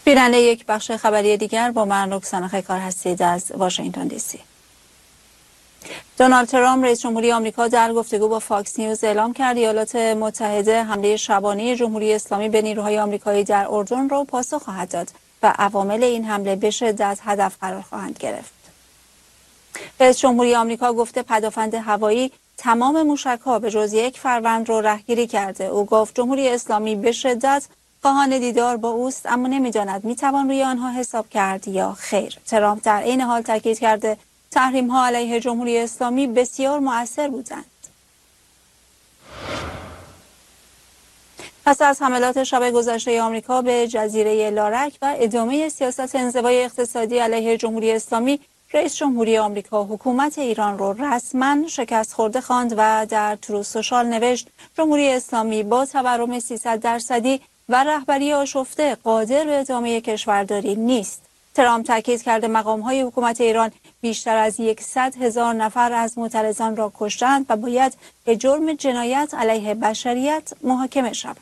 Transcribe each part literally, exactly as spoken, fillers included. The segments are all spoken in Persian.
بیننده یک بخش خبری دیگر با من رکسانا خیکار هستید از واشنگتن دی سی. دونالد ترامپ رئیس جمهوری آمریکا در گفتگو با فاکس نیوز اعلام کرد ایالات متحده حمله شبانه جمهوری اسلامی به نیروهای آمریکایی در اردن را پاسخ خواهد داد و عوامل این حمله به شدت هدف قرار خواهند گرفت. رئیس جمهوری آمریکا گفته پدافند هوایی تمام موشک‌ها به جز یک فروند را رهگیری کرده. او گفت جمهوری اسلامی به شدت خواهان دیدار با اوست، اما نمی‌داند می‌توان روی آنها حساب کرد یا خیر. ترامپ در عین حال تاکید کرده تحریم‌ها علیه جمهوری اسلامی بسیار مؤثر بودند. پس از حملات شب گذشته آمریکا به جزیره لارک و ادامه سیاست انزوای اقتصادی علیه جمهوری اسلامی، رئیس جمهوری آمریکا حکومت ایران را رسما شکست خورده خواند و در تروث سوشال نوشت جمهوری اسلامی با تورم سیصد درصدی و رهبری آشفته قادر به ادامه کشورداری نیست. ترامپ تاکید کرده مقام‌های حکومت ایران بیشتر از صد هزار نفر از معترضان را کشتند و باید به جرم جنایت علیه بشریت محاکمه شود.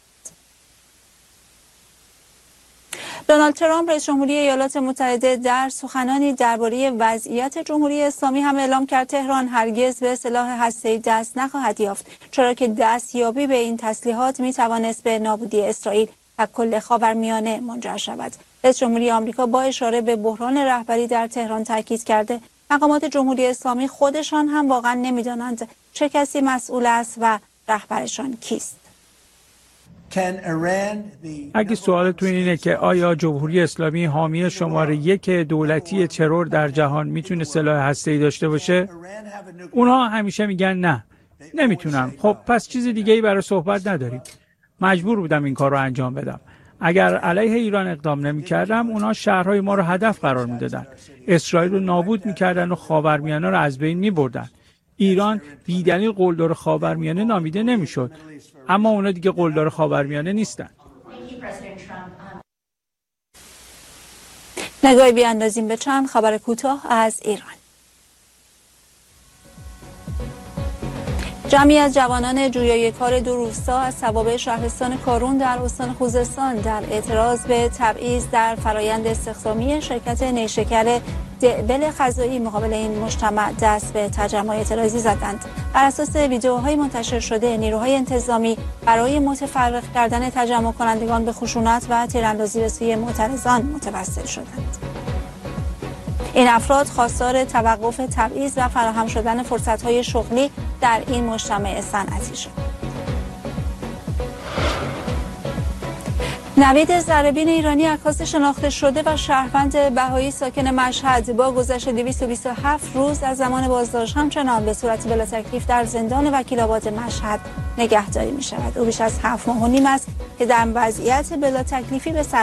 دونالد ترامپ رئیس جمهوری ایالات متحده در سخنانی درباره وضعیت جمهوری اسلامی هم اعلام کرد تهران هرگز به سلاح هسته‌ای دست نخواهد یافت، چرا که دستیابی به این تسلیحات می توانست به نابودی اسرائیل و کل خاورمیانه منجر شود. رئیس جمهوری آمریکا با اشاره به بحران رهبری در تهران تاکید کرده مقامات جمهوری اسلامی خودشان هم واقعا نمی‌دانند چه کسی مسئول است و رهبرشان کیست. اگه سوالتون اینه که آیا جمهوری اسلامی حامی شماره یک دولتی ترور در جهان میتونه سلاح هسته‌ای داشته باشه؟ اونها همیشه میگن نه، نمیتونن. خب پس چیز دیگه‌ای برای صحبت نداریم. مجبور بودم این کار رو انجام بدم. اگر علیه ایران اقدام نمی‌کردم، اونها شهرهای ما رو هدف قرار میدادن. اسرائیل رو نابود می‌کردن و خاورمیانه رو از بین می‌بردن. ایران بی‌دلیل قلدر خاورمیانه نامیده نمی‌شد. اما اونا دیگه قلدر خاورمیانه نیستن. نگاهی بیاندازیم به چند خبر کوتاه از ایران. جمعی از جوانان جویای کار دو روستا از توابع شهرستان کارون در استان خوزستان در اعتراض به تبعیض در فرایند استخدامی شرکت نیشکر دعبل غذایی مقابل این مجتمع دست به تجمع اعتراضی زدند. بر اساس ویدیوهای منتشر شده نیروهای انتظامی برای متفرق کردن تجمع کنندگان به خشونت و تیراندازی به سوی معترضان متوسل شدند. این افراد خواستار توقف تبعیض و فراهم شدن فرصت‌های شغلی در این مجتمع صنعتی شد. نوید زربین ایرانی عکاس شناخته شده و شهروند بهایی ساکن مشهد با گذشت دویست و بیست و هفت روز از زمان بازداشت همچنان به صورت بلا تکلیف در زندان وکیل‌آباد مشهد نگهداری می شود. او بیش از هفت ماه و نیم است که در وضعیت بلا تکلیفی به سر